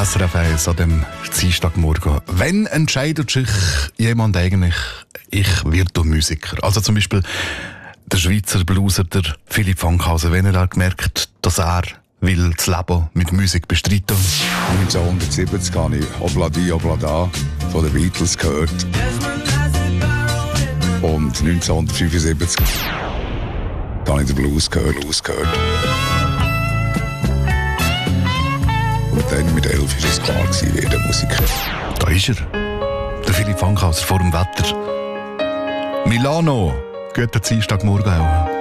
SRF 1 an dem Dienstagmorgen. Wann entscheidet sich jemand eigentlich, ich werde Musiker? Also zum Beispiel der Schweizer Blueser, der Philipp Fankhauser, wenn er gemerkt, dass er will das Leben mit Musik bestreiten. 1970 habe ich Obladi Oblada von den Beatles gehört. Und 1975 habe ich den Blues gehört. Und dann mit 11 war es klar, ich werde Musiker. Da ist er, der Philipp Fankhauser vor dem Wetter. Milano, guten Dienstagmorgen auch.